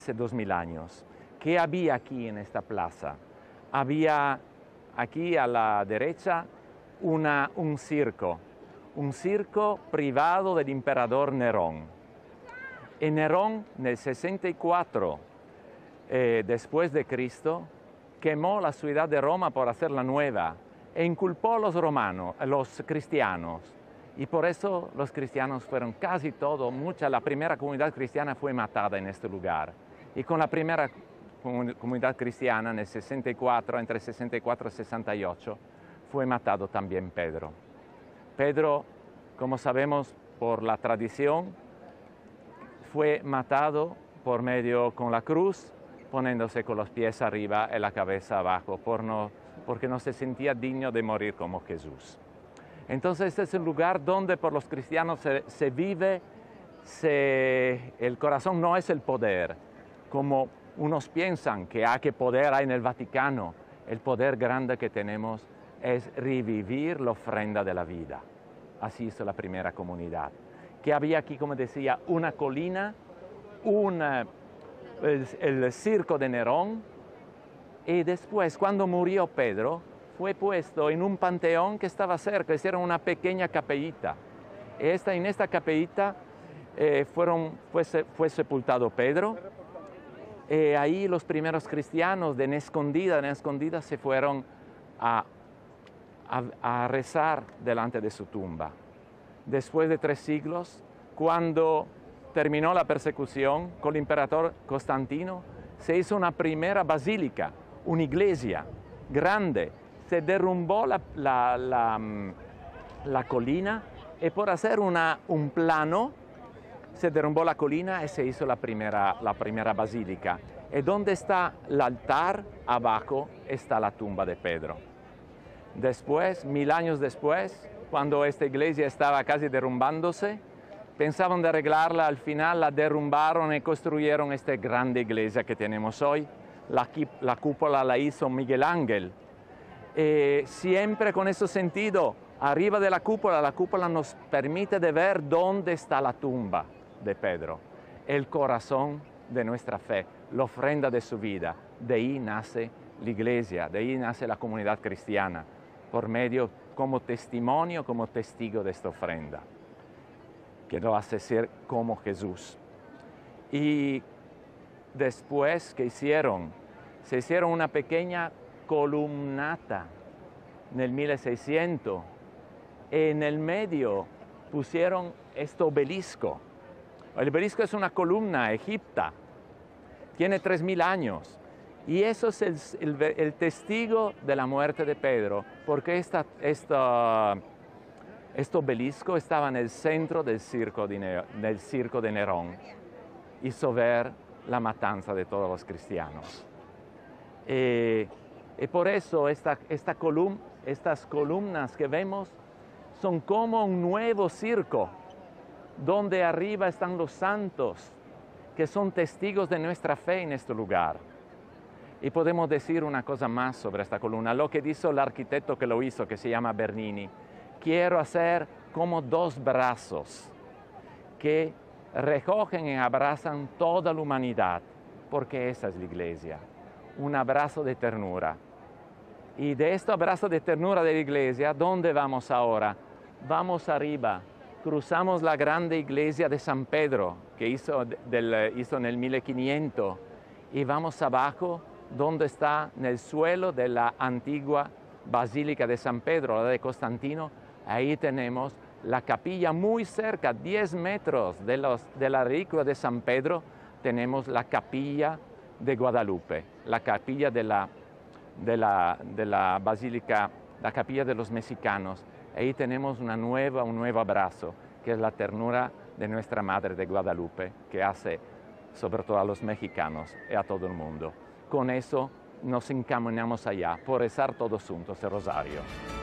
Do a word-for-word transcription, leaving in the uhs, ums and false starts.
hace dos mil años. ¿Qué había aquí en esta plaza? Había aquí a la derecha una, un circo, un circo privado del emperador Nerón. Y Nerón, en el sesenta y cuatro eh, después de Cristo, quemó la ciudad de Roma por hacerla nueva e inculpó a los romanos, a los cristianos. Y por eso los cristianos fueron casi todos, mucha, la primera comunidad cristiana fue matada en este lugar. Y con la primera comunidad cristiana en el sesenta y cuatro, entre el sesenta y cuatro y sesenta y ocho, fue matado también Pedro. Pedro, como sabemos por la tradición, fue matado por medio con la cruz, poniéndose con los pies arriba y la cabeza abajo, por no, porque no se sentía digno de morir como Jesús. Entonces este es un lugar donde por los cristianos se, se vive, se, el corazón no es el poder, como unos piensan que hay que poder hay en el Vaticano. El poder grande que tenemos es revivir la ofrenda de la vida. Así hizo la primera comunidad. Que había aquí, como decía, una colina, una, el, el circo de Nerón, y después, cuando murió Pedro, fue puesto en un panteón que estaba cerca, era una pequeña capellita. Esta, en esta capellita eh, fueron, fue, fue sepultado Pedro. Eh, ahí los primeros cristianos de en escondida, en escondida se fueron a, a, a rezar delante de su tumba. Después de tres siglos, cuando terminó la persecución con el emperador Constantino, se hizo una primera basílica, una iglesia grande. Se derrumbó la, la, la, la colina y por hacer una, un plano, se derrumbó la colina y se hizo la primera, la primera basílica. Y donde está el altar, abajo está la tumba de Pedro. Después, mil años después, cuando esta iglesia estaba casi derrumbándose, pensaban de arreglarla, al final la derrumbaron y construyeron esta grande iglesia que tenemos hoy. La, la cúpula la hizo Miguel Ángel. Eh, siempre con ese sentido, arriba de la cúpula, la cúpula nos permite de ver dónde está la tumba de Pedro, el corazón de nuestra fe, la ofrenda de su vida. De ahí nace la iglesia, de ahí nace la comunidad cristiana, por medio, como testimonio, como testigo de esta ofrenda, que lo hace ser como Jesús. Y después, ¿qué hicieron? Se hicieron una pequeña columnata en el mil seiscientos. En el medio pusieron este obelisco. El obelisco es una columna egipta, tiene tres mil años. Y eso es el, el, el testigo de la muerte de Pedro, porque esta, esta, este obelisco estaba en el centro del circo de, del circo de Nerón. Hizo ver la matanza de todos los cristianos. Eh, y por eso esta, esta colum estas columnas que vemos son como un nuevo circo, donde arriba están los santos, que son testigos de nuestra fe en este lugar. Y podemos decir una cosa más sobre esta columna, lo que dijo el arquitecto que lo hizo, que se llama Bernini. Quiero hacer como dos brazos que recogen y abrazan toda la humanidad, porque esa es la iglesia, un abrazo de ternura. Y de este abrazo de ternura de la iglesia, ¿dónde vamos ahora? Vamos arriba, cruzamos la grande iglesia de San Pedro, que hizo, del, hizo en el mil quinientos, y vamos abajo, donde está en el suelo de la antigua Basílica de San Pedro, la de Constantino. Ahí tenemos la capilla muy cerca, diez metros de, los, de la reliquia de San Pedro, tenemos la capilla de Guadalupe, la capilla de la, de la, de la Basílica, la capilla de los mexicanos. Ahí tenemos una nueva, un nuevo abrazo, que es la ternura de nuestra Madre de Guadalupe, que hace sobre todo a los mexicanos y a todo el mundo. Con eso nos encaminamos allá, por rezar todos juntos el rosario.